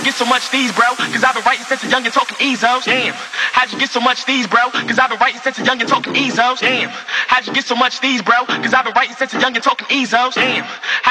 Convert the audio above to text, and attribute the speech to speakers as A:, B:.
A: you get so much these, bro? Cause I've been writing since a young and talking EZOs. Damn. How'd you get so much these, bro? Cause I've been writing since a young and talking EZOs. Damn. How'd you get so much these, bro? Cause I've been writing since a young and talking EZOs. Damn.